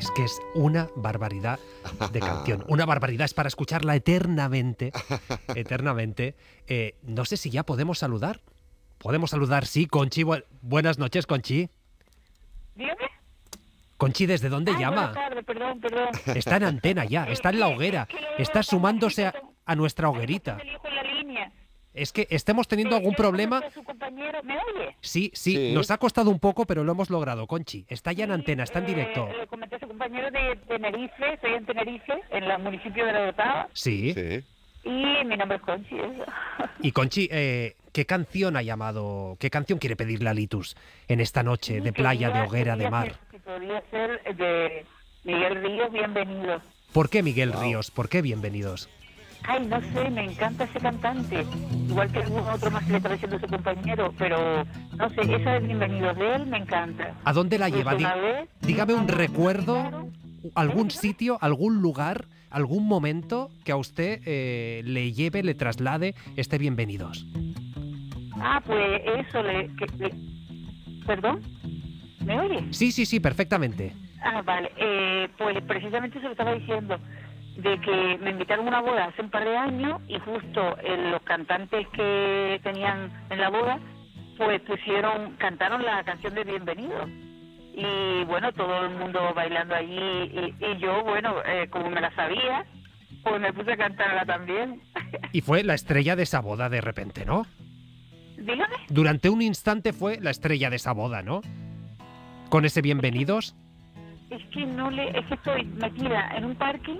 Es que es una barbaridad de canción. Una barbaridad, es para escucharla eternamente. Eternamente. No sé si ya podemos saludar. Podemos saludar, sí, Conchi. Buenas noches, Conchi. Dígame. Conchi, ¿desde dónde llama? Buenas tardes, perdón. Está en antena ya, está en la hoguera. Está sumándose a nuestra hoguerita. Es que estemos teniendo algún problema. Su compañero, ¿me oye? Sí, nos ha costado un poco, pero lo hemos logrado, Conchi. Está ya en antena, está en directo. Le comenté a su compañero de Tenerife, estoy en Tenerife, en el municipio de La Dotava. Sí. Y mi nombre es Conchi. Y Conchi, ¿qué canción ha llamado? ¿Qué canción quiere pedirle a Litus en esta noche de playa, de hoguera, de mar? Podría ser de Miguel Ríos, Bienvenido. ¿Por qué Miguel Ríos? ¿Por qué Bienvenidos? Ay, no sé, me encanta ese cantante. Igual que algún otro más que le está diciendo su compañero, pero no sé, esa de Bienvenidos de él me encanta. ¿A dónde la lleva? Dígame un recuerdo, algún sitio, algún lugar, algún momento que a usted le lleve, le traslade este Bienvenidos. Pues eso, ¿Perdón? ¿Me oye? Sí, perfectamente. Vale. Pues precisamente se lo estaba diciendo, de que me invitaron a una boda hace un par de años y justo los cantantes que tenían en la boda, pues cantaron la canción de Bienvenido. Y bueno, todo el mundo bailando allí y yo, bueno, como me la sabía, pues me puse a cantarla también. Y fue la estrella de esa boda de repente, ¿no? Dígame. Durante un instante fue la estrella de esa boda, ¿no? Con ese Bienvenidos. Es que estoy metida en un parking.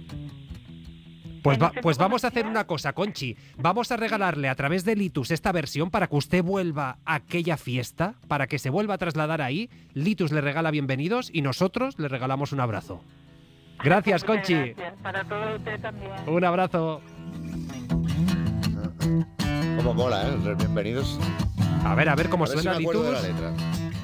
Pues vamos a hacer una cosa, Conchi. Vamos a regalarle a través de Litus esta versión para que usted vuelva a aquella fiesta, para que se vuelva a trasladar ahí. Litus le regala Bienvenidos y nosotros le regalamos un abrazo. Gracias, Conchi. Gracias. Para todos ustedes también. Un abrazo. Cómo mola, ¿eh? Los Bienvenidos. A ver cómo suena Si me acuerdo de Litus. la letra.